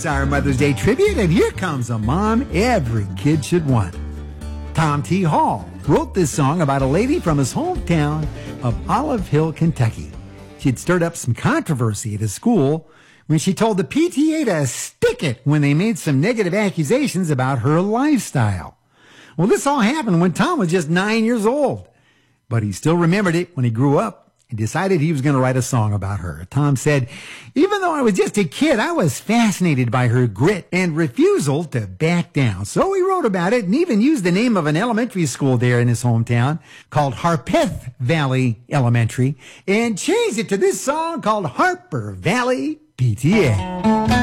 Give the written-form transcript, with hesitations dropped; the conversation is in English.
It's our Mother's Day tribute, and here comes a mom every kid should want. Tom T. Hall wrote this song about a lady from his hometown of Olive Hill, Kentucky. She had stirred up some controversy at his school when she told the PTA to stick it when they made some negative accusations about her lifestyle. Well, this all happened when Tom was just 9 years old, but he still remembered it when he grew up and decided he was going to write a song about her. Tom said, "Even though I was just a kid, I was fascinated by her grit and refusal to back down." So he wrote about it and even used the name of an elementary school there in his hometown called Harpeth Valley Elementary and changed it to this song called Harper Valley PTA.